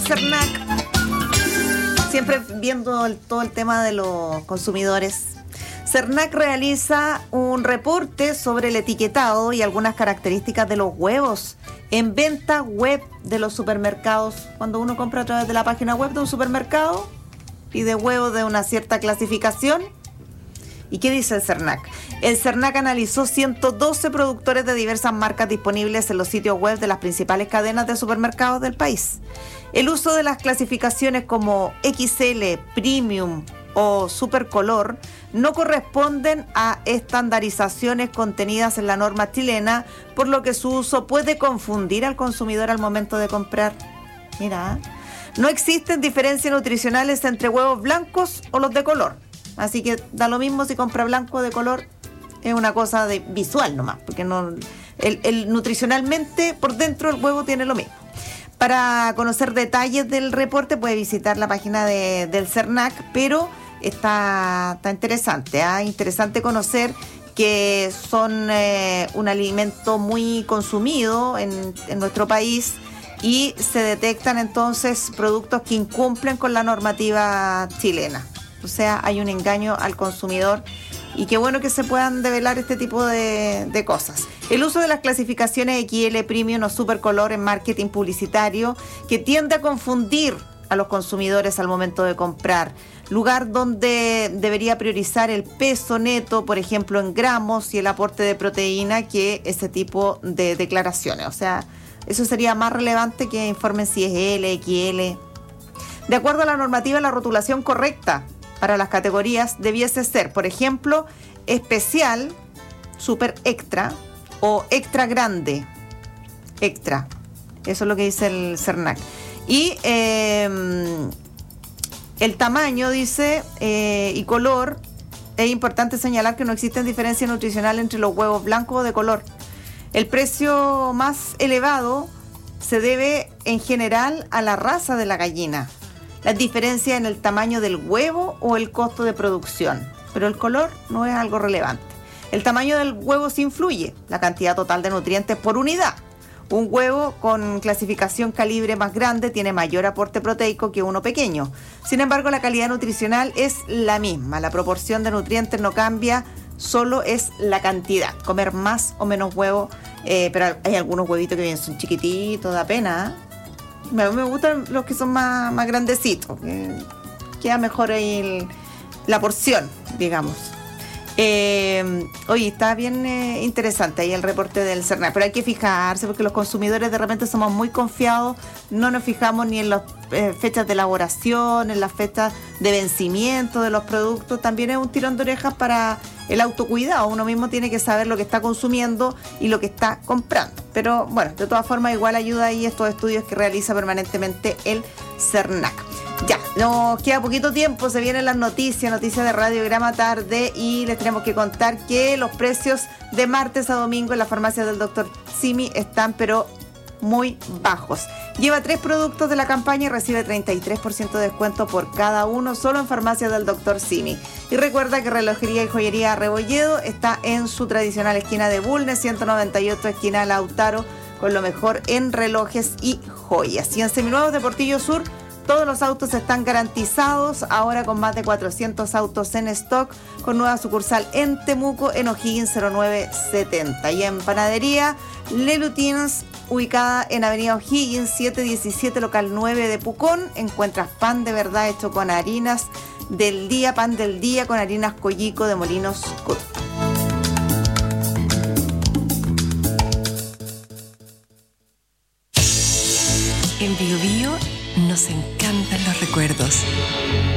CERNAC, siempre viendo todo el tema de los consumidores. CERNAC realiza un reporte sobre el etiquetado y algunas características de los huevos en venta web de los supermercados. Cuando uno compra a través de la página web de un supermercado y de huevos de una cierta clasificación. ¿Y qué dice el CERNAC? El CERNAC analizó 112 productores de diversas marcas disponibles en los sitios web de las principales cadenas de supermercados del país. El uso de las clasificaciones como XL, Premium o Supercolor no corresponden a estandarizaciones contenidas en la norma chilena, por lo que su uso puede confundir al consumidor al momento de comprar. Mira, no existen diferencias nutricionales entre huevos blancos o los de color. Así que da lo mismo si compra blanco o de color, es una cosa de visual nomás, porque no, el nutricionalmente por dentro el huevo tiene lo mismo. Para conocer detalles del reporte puede visitar la página del CERNAC, pero está interesante, interesante conocer que son un alimento muy consumido en nuestro país y se detectan entonces productos que incumplen con la normativa chilena. O sea, hay un engaño al consumidor y qué bueno que se puedan develar este tipo de cosas. El uso de las clasificaciones XL, Premium o Supercolor en marketing publicitario que tiende a confundir a los consumidores al momento de comprar. Lugar donde debería priorizar el peso neto, por ejemplo, en gramos y el aporte de proteína que ese tipo de declaraciones. O sea, eso sería más relevante que informen si es L, XL. De acuerdo a la normativa, la rotulación correcta para las categorías debiese ser, por ejemplo, especial, super extra o extra grande. Extra. Eso es lo que dice el CERNAC. Y el tamaño, dice, y color, es importante señalar que no existen diferencias nutricionales entre los huevos blancos o de color. El precio más elevado se debe en general a la raza de la gallina, las diferencias en el tamaño del huevo o el costo de producción, pero el color no es algo relevante. El tamaño del huevo sí influye, la cantidad total de nutrientes por unidad. Un huevo con clasificación calibre más grande tiene mayor aporte proteico que uno pequeño. Sin embargo, la calidad nutricional es la misma. La proporción de nutrientes no cambia, solo es la cantidad. Comer más o menos huevo, pero hay algunos huevitos que vienen, son chiquititos, da pena. Me gustan los que son más grandecitos. Queda mejor ahí la porción, digamos. Oye, está bien interesante ahí el reporte del CERNAC, pero hay que fijarse porque los consumidores de repente somos muy confiados, no nos fijamos ni en las fechas de elaboración, en las fechas de vencimiento de los productos. También es un tirón de orejas para el autocuidado. Uno mismo tiene que saber lo que está consumiendo y lo que está comprando. Pero bueno, de todas formas igual ayuda ahí estos estudios que realiza permanentemente el CERNAC. Ya, nos queda poquito tiempo, se vienen las noticias de Radiograma Tarde y les tenemos que contar que los precios de martes a domingo en la farmacia del Dr. Simi están pero muy bajos. Lleva 3 productos de la campaña y recibe 33% de descuento por cada uno, solo en farmacia del Dr. Simi. Y recuerda que Relojería y Joyería Rebolledo está en su tradicional esquina de Bulnes, 198 esquina Lautaro, con lo mejor en relojes y joyas. Y en Seminuevos de Portillo Sur, todos los autos están garantizados, ahora con más de 400 autos en stock, con nueva sucursal en Temuco, en O'Higgins 0970. Y en Panadería Lelutins, ubicada en Avenida O'Higgins 717, local 9 de Pucón, encuentras pan de verdad hecho con harinas del día, pan del día con harinas Collico de Molinos Cud. En Bio Bio nos encantan los recuerdos.